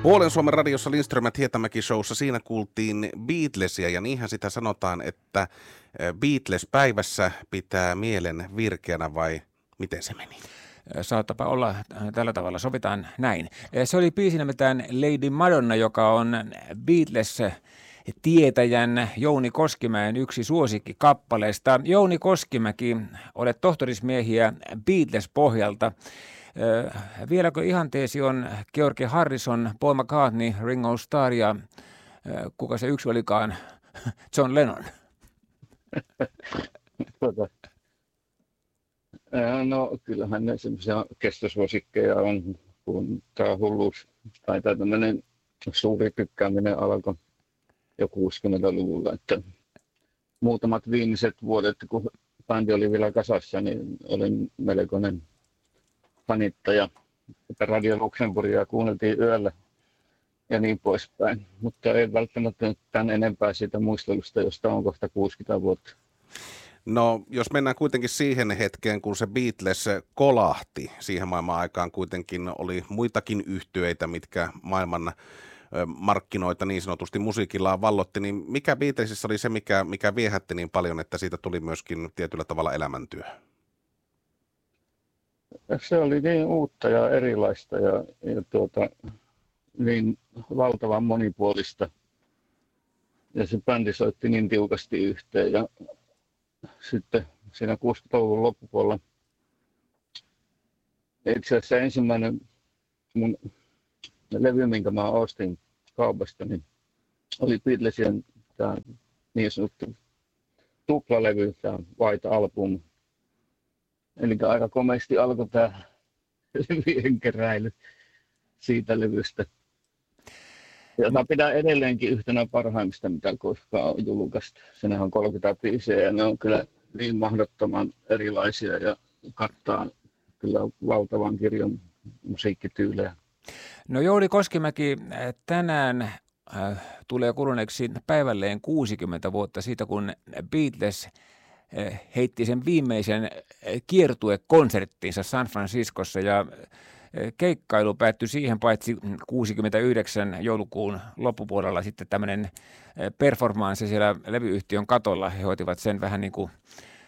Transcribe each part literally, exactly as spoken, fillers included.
Puolen Suomen radiossa Lindström ja Hietamäki showssa siinä kuultiin Beatlesia ja niinhän sitä sanotaan, että Beatles päivässä pitää mielen virkeänä vai miten se meni? Saatapa olla tällä tavalla, sovitaan näin. Se oli biisi nimeltään Lady Madonna, joka on Beatles-tietäjän Jouni Koskimäen yksi suosikki kappaleesta. Jouni Koskimäki, olet tohtorismiehiä Beatles-pohjalta. Vieläkö ihanteesi on George Harrison, Paul McCartney, Ringo Starr ja kuka se yksi olikaan, John Lennon? Tuota, no kyllähän ne semmoisia kestosuosikkeja on, kun tämä hulluus tai tämä tämmöinen suuri tykkääminen alkoi jo kuusikymmentäluvulla. Että muutamat viimeiset vuodet, kun bändi oli vielä kasassa, niin olin melkoinen fanittaja. Radio Luxemburgia kuunneltiin yöllä ja niin poispäin, mutta ei välttämättä nyt tämän enempää siitä muistelusta, josta on kohta kuusikymmentä vuotta. No, jos mennään kuitenkin siihen hetkeen, kun se Beatles kolahti, siihen maailman aikaan kuitenkin oli muitakin yhtyeitä, mitkä maailman markkinoita niin sanotusti musiikillaan vallotti, niin mikä Beatlesissa oli se, mikä, mikä viehätti niin paljon, että siitä tuli myöskin tietyllä tavalla elämäntyö? Se oli niin uutta ja erilaista ja, ja tuota, niin valtavan monipuolista. Ja se bändi soitti niin tiukasti yhteen. Ja sitten siinä kuusikymmentäluvun loppupuolella itse asiassa ensimmäinen mun levy, minkä mä ostin kaupasta, niin oli Beatlesien tämä niin sanottu tuplalevy, tämä White Album. Eli aika komeasti alkoi tämä levyjen keräily siitä levystä, jota pidän edelleenkin yhtenä parhaimmista, mitä koskaan on julkaistu. Siinähän on kolmekymmentä biisejä ja ne on kyllä niin mahdottoman erilaisia ja kattaa kyllä valtavan kirjon musiikkityylejä. No Jouni Koskimäki, tänään äh, tulee kuluneeksi päivälleen kuusikymmentä vuotta siitä, kun Beatles heitti sen viimeisen kiertuekonserttinsa San Franciscossa ja keikkailu päättyi siihen, paitsi kuusikymmentäyhdeksän joulukuun loppupuolella sitten tämmöinen performanssi siellä levyyhtiön katolla. He hoitivat sen vähän niin kuin,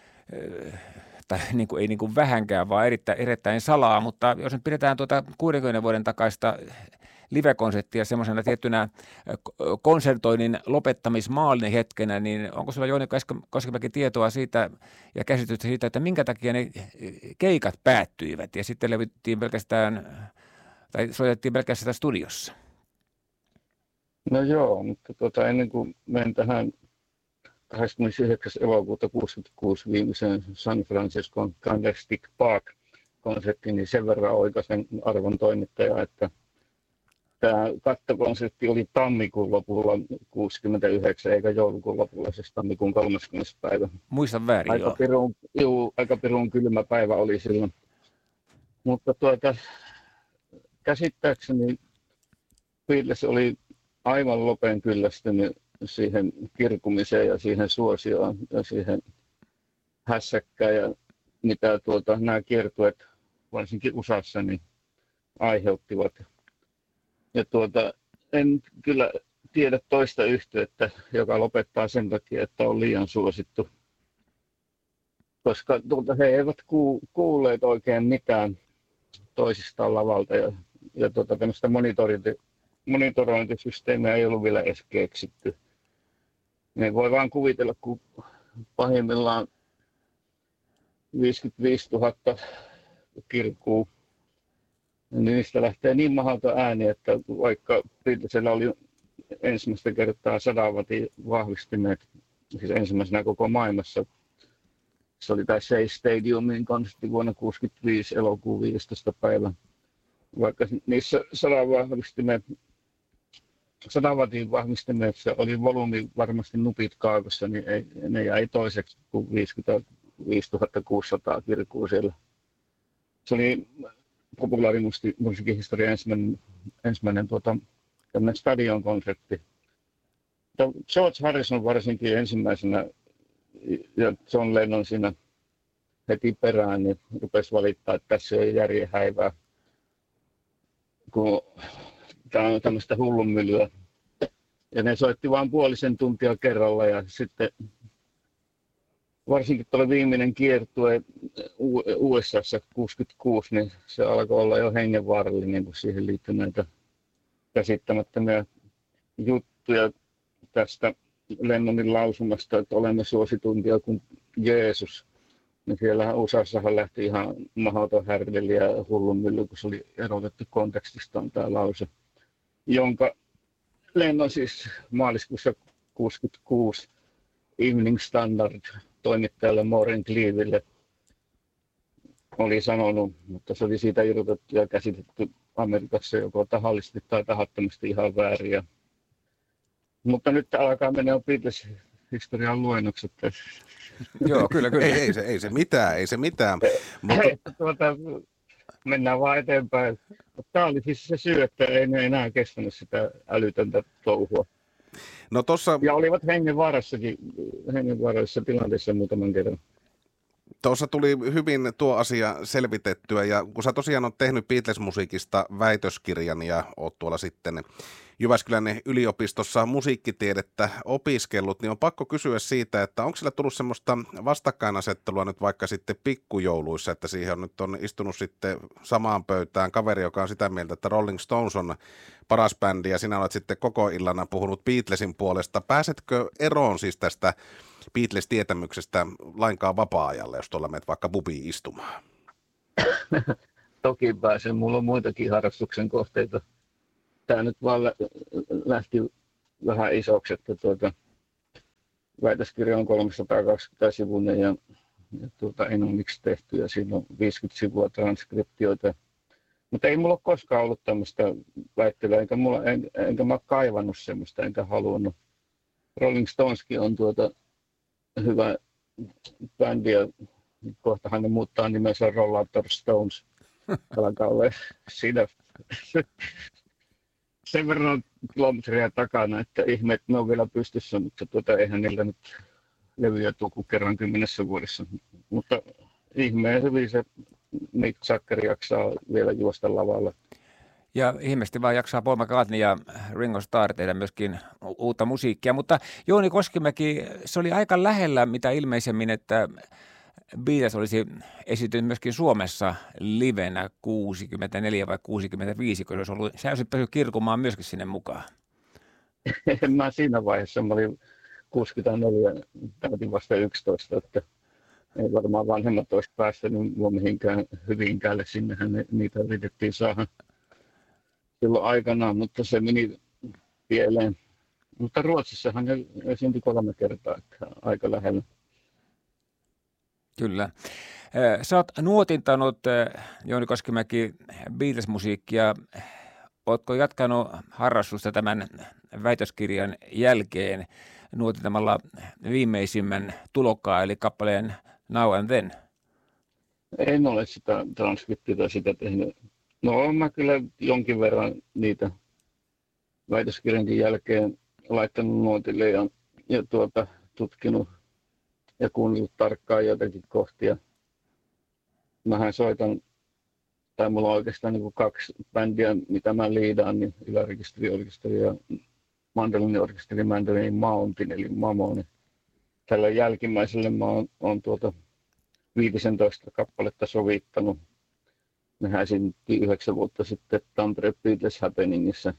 tai niin kuin, ei niin kuin vähänkään, vaan erittäin, erittäin salaa, mutta jos nyt pidetään tuota kuudenkymmenen vuoden takaista live-konserttia semmoisena tiettynä konsertoinnin lopettamismaalinen hetkenä, niin onko sulla Jouni Koskimäki tietoa siitä ja käsitystä siitä, että minkä takia ne keikat päättyivät ja sitten levyttiin pelkästään, tai soitettiin pelkästään studiossa? No joo, mutta tuota, ennen kuin menen tähän kahdeskymmenesyhdeksäs elokuuta kuusikymmentäkuusi viimeiseen San Franciscon Candlestick Park-konserttiin, niin sen verran oikaisen arvon toimittaja, että tämä kattokonsertti oli tammikuun lopulla kuusikymmentäyhdeksän eikä joulukuun lopulla, siis tammikuun kolmaskymmenes päivä. Muistan väärin, aika joo. Pirun, juu, aika pirun kylmä päivä oli silloin. Mutta tuota, käsittääkseni Beatles oli aivan lopen kyllästynyt siihen kirkumiseen ja siihen suosioon ja siihen hässäkkään ja mitä tuota, nämä kiertueet varsinkin U S A:ssa niin aiheuttivat. Ja tuota, en kyllä tiedä toista yhtyettä, joka lopettaa sen takia, että on liian suosittu. Koska tuota, he eivät ku, kuulleet oikein mitään toisistaan lavalta ja, ja tuota, tämmöistä monitorointi, monitorointisysteemiä ei ollut vielä edes keksitty. Ne voi vaan kuvitella, kun pahimmillaan viisikymmentäviisituhatta kirkuu, niin niistä lähtee niin mahdoton ääni, että vaikka Beatlesilla oli ensimmäistä kertaa sadan watin vahvistimet, siis ensimmäisenä koko maailmassa, se oli tämä Shea Stadiumin konsertti vuonna tuhatyhdeksänsataakuusikymmentäviisi elokuun viidestoista päivä. Vaikka niissä sadan vahvistimet, sadan watin vahvistimessa oli volyymi varmasti nupit kaavossa, niin ei, ne jäi toiseksi kuin viisikymmentäviisituhatta kuusisataa kirkuu siellä. Se oli populaarimusiikin historian ensimmäinen, ensimmäinen tuota, stadionkonsertti. George Harrison varsinkin ensimmäisenä ja John Lennon siinä heti perään niin rupesi valittaa, että tässä ei järjen häivää. Kun tämä on tämmöistä hullunmyllyä. Ja ne soitti vain puolisen tuntia kerralla ja sitten varsinkin tuolla viimeinen kiertue U S A:ssa kuusikymmentäkuusi, niin se alkoi olla jo hengenvaarallinen, kun siihen liittyi näitä käsittämättömiä juttuja tästä Lennonin lausumasta, että olemme suositumpia kuin Jeesus. Niin siellähän U S A:ssahan lähti ihan mahdoton härveli ja hullunmylly, kun se oli erotettu kontekstistaan tämä lause, jonka Lennon siis maaliskuussa kuusikymmentäkuusi Evening Standard toimittajalle Maureen Cleaville oli sanonut, mutta se oli siitä irrotettu ja käsitetty Amerikassa joko tahallisesti tai tahattomasti ihan väärin. Mutta nyt alkaa mennä Beatles-historian luennokset. Joo, kyllä, kyllä. ei, ei, se, ei se mitään, ei se mitään. Mutta... tuota, mennään vaan eteenpäin. Tämä oli siis se syy, että ei ne enää kestänyt sitä älytöntä touhua. No tossa... Ja olivat hengenvaarassakin, hengenvaarallisessa tilanteessa muutaman kerran. Tuossa tuli hyvin tuo asia selvitettyä, ja kun sä tosiaan on tehnyt Beatles-musiikista väitöskirjan ja oot tuolla sitten Jyväskylän yliopistossa musiikkitiedettä opiskellut, niin on pakko kysyä siitä, että onko sillä tullut semmoista vastakkainasettelua nyt vaikka sitten pikkujouluissa, että siihen on nyt on istunut sitten samaan pöytään kaveri, joka on sitä mieltä, että Rolling Stones on paras bändi, ja sinä olet sitten koko illana puhunut Beatlesin puolesta. Pääsetkö eroon siis tästä Beatles-tietämyksestä lainkaan vapaa-ajalle, jos tuolla menet vaikka pubiin istumaan? Toki pääsen, mulla on muitakin harrastuksen kohteita. Tämä nyt vaan lähti vähän isoksi, että tuota, väitöskirja on kolmesataakaksikymmentä sivuinen ja, ja tuota, englanniksi tehty ja siinä on viisikymmentä sivua transkriptioita. Mutta ei mulla ole koskaan ollut tämmöistä väittelyä, enkä, mulla, en, enkä mä ole kaivannut semmoista, enkä halunnut. Rolling Stoneskin on tuota hyvä bändi ja kohtahan ne muuttaa nimensä Rollator Stones. Alkaa olla siinä sen verran kilometriä takana, että ihme, että ne on vielä pystyssä, mutta tuota, eihän niillä nyt levyjä tule kuin kerran kymmenessä vuodessa. Mutta ihmeen hyvin se Mick Jagger jaksaa vielä juosta lavalla. Ja ihmeesti vaan jaksaa Paul McCartney ja Ringo Starr tehdä myöskin uutta musiikkia. Mutta Jouni Koskimäki, se oli aika lähellä mitä ilmeisemmin, että Beatles olisi esiintynyt myöskin Suomessa livenä kuusikymmentäneljä vai kuusikymmentäviisi, kun se olisi ollut, sä olisit päässyt kirkumaan myöskin sinne mukaan. En mä siinä vaiheessa, mä olin kuusikymmentäneljä, täytin vasta yksitoista, että ei varmaan vanhemmat olisi päässyt mua mihinkään Hyvinkäälle, sinnehän ne, niitä yritettiin saada silloin aikanaan, mutta se meni pieleen. Mutta Ruotsissahan ne esiintyi kolme kertaa, että aika lähellä. Kyllä. Sä oot nuotintanut, Jouni Koskimäki, Beatles-musiikkia. Ootko jatkanut harrastusta tämän väitöskirjan jälkeen nuotintamalla viimeisimmän tulokkaan, eli kappaleen Now and Then? En ole sitä transkriptiota sitä tehnyt. No olen mä kyllä jonkin verran niitä väitöskirjankin jälkeen laittanut nuotille ja, ja tuota, tutkinut ja kuunnellut tarkkaan jotakin kohtia. Mähän soitan, tai mulla on oikeastaan niin kuin kaksi bändiä, mitä mä liidaan, niin ylärekisteriorkesteri ja mandoliniorkesteri Mandolin Mountain, eli Mamoni. Tällä jälkimmäiselle mä oon, oon tuota viisitoista kappaletta sovittanut. Mehän esiintyi yhdeksän vuotta sitten Tampere Beatles Happeningissa.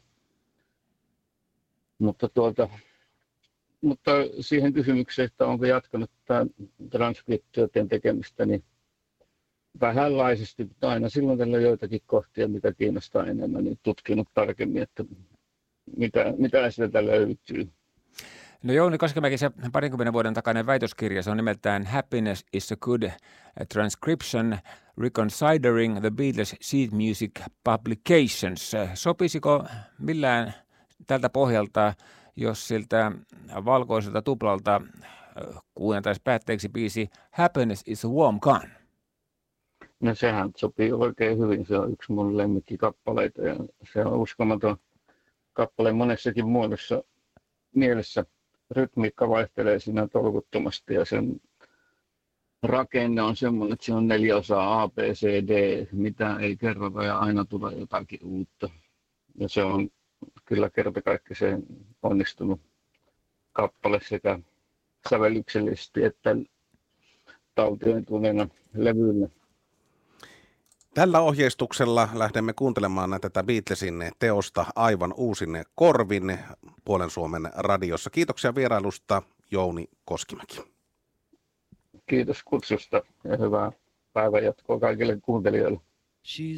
Mutta, tuota, mutta siihen kysymykseen, että onko jatkanut tämän transkriptioiden tekemistä, niin vähänlaisesti, mutta aina silloin tällä joitakin kohtia, mitä kiinnostaa enemmän, niin tutkinut tarkemmin, että mitä, mitä sitä löytyy. No Jouni Koskimäki, se parinkymmenen vuoden takainen väitöskirja, se on nimeltään Happiness is a Good Transcription, Reconsidering the Beatles Sheet Music Publications. Sopisiko millään tältä pohjalta, jos siltä valkoiselta tuplalta kuunneltaisiin päätteeksi biisi Happiness is a Warm Gun? No sehän sopii oikein hyvin, se on yksi mun lemmikkikappaleita ja se on uskomaton kappale monessakin muodossa mielessä. Rytmiikka vaihtelee siinä tolkuttomasti ja sen rakenne on semmoinen, että siinä on neljä osaa A, B, C, D, mitä ei kerrota ja aina tulee jotakin uutta. Ja se on kyllä kertakaikkisen onnistunut kappale sekä sävellyksellisesti että taltioituneena levyllä. Tällä ohjeistuksella lähdemme kuuntelemaan tätä Beatlesin teosta aivan uusin korvin Puolen Suomen radiossa. Kiitoksia vierailusta, Jouni Koskimäki. Kiitos kutsusta ja hyvää päivänjatkoa kaikille kuuntelijoille.